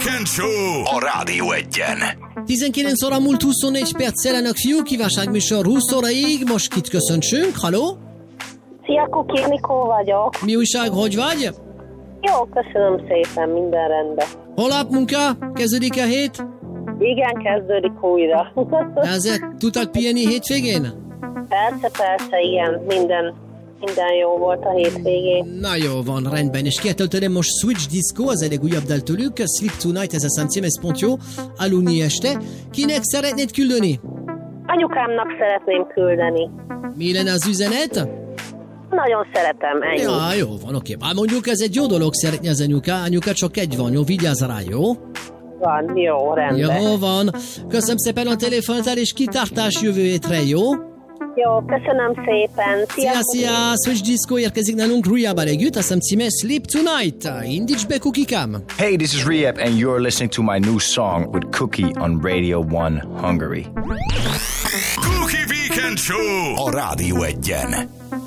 Weekend Show a Rádió Egyen. 19 óra múlt 24 perc jelenek fiú, kívánságműsor 20 óraig, most kit köszöntsünk, haló? Szia, Kuki, Nikó vagyok. Mi újság, hogy vagy? Jó, köszönöm szépen, minden rendben. Holnap munka? Kezdődik a hét? Igen, kezdődik újra. Ezért tudtak pihenni hétvégén? Persze, igen, minden jó volt a hétvégén. Na jó, van, rendben. És kietöltöm most Switch Disco, az elég újabb dal tőlük, Sleep Tonight, ez a számcím, ez pont jó, aludni este. Kinek szeretnéd küldeni? Anyukámnak szeretném küldeni. Mi lenne az üzenet? Nagyon szeretem, ennyi. Ja, jó van, oké. Bár mondjuk ez egy jó dolog szeretni az anyuka csak egy van, jó? Vigyázz rá, jó? Van, jó, rendben. Jó van. Köszönöm szépen a telefontál, és kitartás jövő hétre, jó? Jó, köszönöm szépen. Szia! Switch Disco érkezik nálunk Rüjában együtt, azt hiszem címe Sleep Tonight. Indíts be, Kukikám! Hey, this is Rehab, and you're listening to my new song with Cookie on Radio 1 Hungary. Cookie Weekend Show a Rádió Egyen.